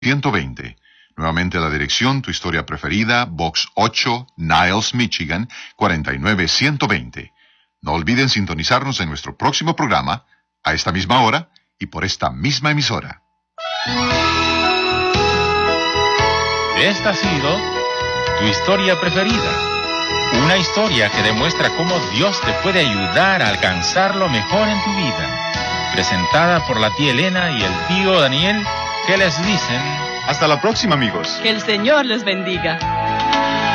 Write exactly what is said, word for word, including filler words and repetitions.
ciento veinte. Nuevamente la dirección, tu historia preferida, Box ocho, Niles, Michigan, cuarenta y nueve ciento veinte. No olviden sintonizarnos en nuestro próximo programa, a esta misma hora y por esta misma emisora. Esta ha sido tu historia preferida. Una historia que demuestra cómo Dios te puede ayudar a alcanzar lo mejor en tu vida. Presentada por la tía Elena y el tío Daniel, que les dicen... Hasta la próxima, amigos. Que el Señor les bendiga.